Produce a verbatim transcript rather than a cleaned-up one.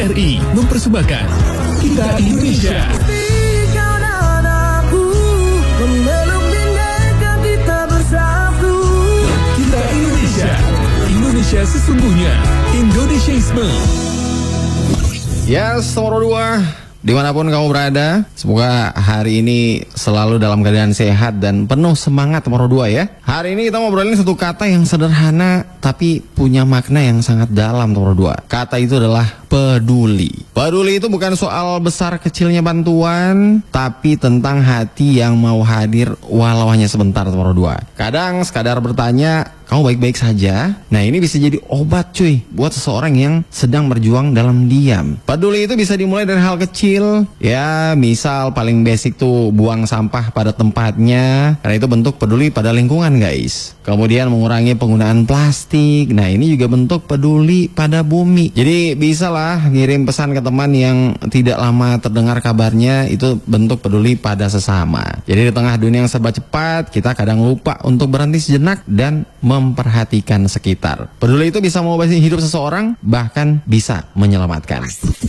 R I mempersembahkan Kita Indonesia. Kita Indonesia. Indonesia sesungguhnya. Indonesiaisme. Yes, nomor dua. Dimanapun kamu berada, semoga hari ini selalu dalam keadaan sehat dan penuh semangat nomor dua ya. Hari ini kita ngobrolin satu kata yang sederhana tapi punya makna yang sangat dalam nomor dua. Kata itu adalah peduli. Peduli itu bukan soal besar kecilnya bantuan, tapi tentang hati yang mau hadir walau hanya sebentar nomor dua. Kadang sekadar bertanya, kamu baik-baik saja? Nah, ini bisa jadi obat cuy buat seseorang yang sedang berjuang dalam diam. Peduli itu bisa dimulai dari hal kecil. Ya, misal paling basic tuh buang sampah pada tempatnya. Karena itu bentuk peduli pada lingkungan guys. Kemudian mengurangi penggunaan plastik. Nah, ini juga bentuk peduli pada bumi. Jadi bisa lah ngirim pesan ke teman yang tidak lama terdengar kabarnya. Itu bentuk peduli pada sesama. Jadi di tengah dunia yang serba cepat, kita kadang lupa untuk berhenti sejenak dan memperhatikan sekitar. Peduli itu bisa mengubah hidup seseorang, bahkan bisa menyelamatkan.